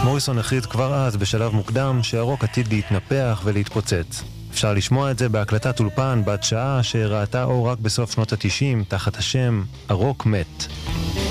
מוריסון הכריז כבר אז בשלב מוקדם שהרוק עתיד להתנפח ולהתפוצץ. אפשר לשמוע את זה בהקלטת אולפן בת שעה שראתה אור רק בסוף שנות ה-90 תחת השם הרוק מת.